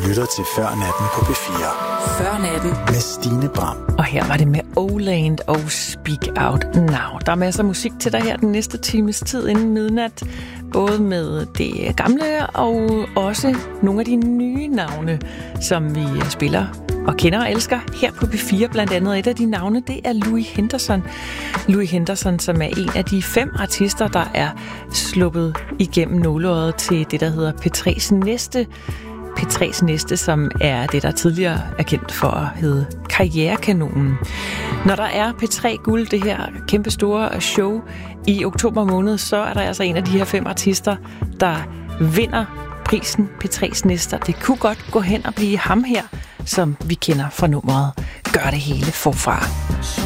lytter til Før Natten på P4. Før Natten med Stine Bram. Og her var det med Oland og Speak Out Now. Der er masser af musik til dig her den næste times tid inden midnat. Både med det gamle og også nogle af de nye navne, som vi spiller og kender og elsker her på P4. Blandt andet et af de navne, det er Louis Henderson. Louis Henderson, som er en af de 5 artister, der er sluppet igennem nåleøjet til det, der hedder P3's Næste. P3's Næste, som er det, der tidligere er kendt for at hedde Karrierekanonen. Når der er P3 Guld, det her kæmpe store show i oktober måned, så er der altså en af de her 5 artister, der vinder prisen P3's Næste. Det kunne godt gå hen og blive ham her, som vi kender fra nummeret Gør det hele forfra.